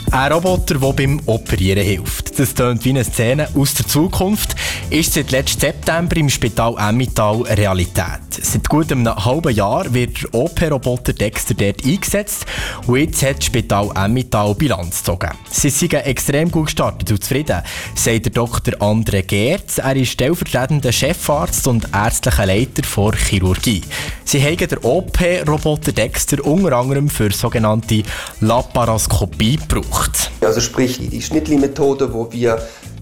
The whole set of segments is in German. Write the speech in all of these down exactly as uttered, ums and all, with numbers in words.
Ein Roboter, der beim Operieren hilft. Das tönt wie eine Szene aus der Zukunft, ist seit letztem September im Spital Emmental Realität. Seit gut einem halben Jahr wird der O P-Roboter Dexter dort eingesetzt und jetzt hat das Spital Emmental Bilanz gezogen. Sie sind extrem gut gestartet und zufrieden, sagt der Doktor André Gerz. Er ist stellvertretender Chefarzt und ärztlicher Leiter der Chirurgie. Sie haben den O P-Roboter Dexter unter anderem für sogenannte Laparoskopie gebraucht. Also sprich die Schnittli-Methode, wo wir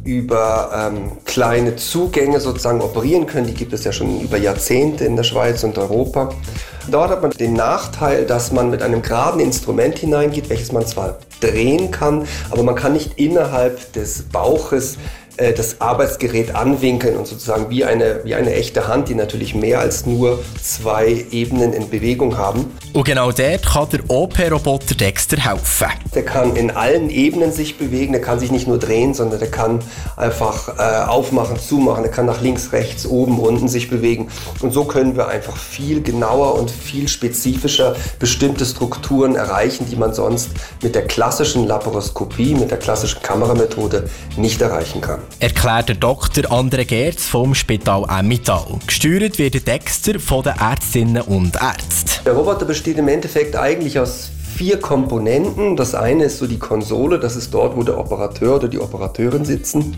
über ähm, kleine Zugänge sozusagen operieren können. Die gibt es ja schon über Jahrzehnte in der Schweiz und Europa. Dort hat man den Nachteil, dass man mit einem geraden Instrument hineingeht, welches man zwar drehen kann, aber man kann nicht innerhalb des Bauches äh, das Arbeitsgerät anwinkeln und sozusagen wie eine, wie eine echte Hand, die natürlich mehr als nur zwei Ebenen in Bewegung haben. Und genau dort kann der O P-Roboter Dexter helfen. Der kann in allen Ebenen sich bewegen, der kann sich nicht nur drehen, sondern der kann einfach äh, aufmachen, zumachen, der kann nach links, rechts, oben, unten sich bewegen. Und so können wir einfach viel genauer und viel spezifischer bestimmte Strukturen erreichen, die man sonst mit der klassischen Laparoskopie, mit der klassischen Kameramethode nicht erreichen kann. Erklärt der Doktor André Gerz vom Spital Emmental. Gesteuert wird der Dexter von den Ärztinnen und Ärzten. Der Roboter besteht im Endeffekt eigentlich aus vier Komponenten. Das eine ist so die Konsole, das ist dort, wo der Operateur oder die Operateurin sitzen.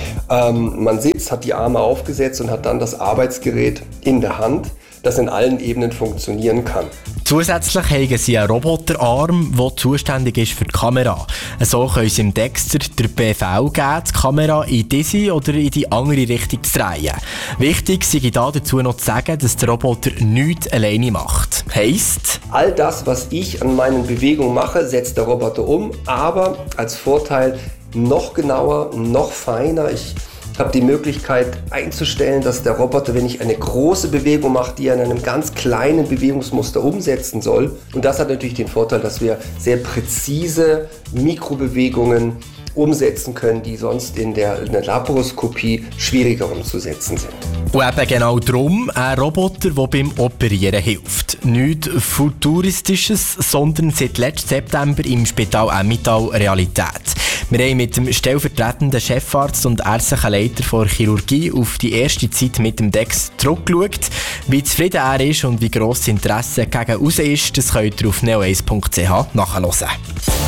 Ähm, man sitzt, hat die Arme aufgesetzt und hat dann das Arbeitsgerät in der Hand, das in allen Ebenen funktionieren kann. Zusätzlich haben sie einen Roboterarm, der zuständig ist für die Kamera. So können sie dem Dexter den Befehl geben, die Kamera in diese oder in die andere Richtung zu drehen. Wichtig sei dazu noch zu sagen, dass der Roboter nichts alleine macht. Heisst, all das, was ich an meinen Bewegungen mache, setzt der Roboter um, aber als Vorteil noch genauer, noch feiner. Ich Ich habe die Möglichkeit einzustellen, dass der Roboter, wenn ich eine große Bewegung mache, die er in einem ganz kleinen Bewegungsmuster umsetzen soll. Und das hat natürlich den Vorteil, dass wir sehr präzise Mikrobewegungen umsetzen können, die sonst in der, in der Laparoskopie schwieriger umzusetzen sind. Und eben genau darum ein Roboter, der beim Operieren hilft. Nichts Futuristisches, sondern seit letztem September im Spital Emmental Realität. Wir haben mit dem stellvertretenden Chefarzt und ärztlichen Leiter der Chirurgie auf die erste Zeit mit dem Dex zurückgeschaut. Wie zufrieden er ist und wie gross das Interesse gegen raus ist, das könnt ihr auf neo eins punkt c h nachhören.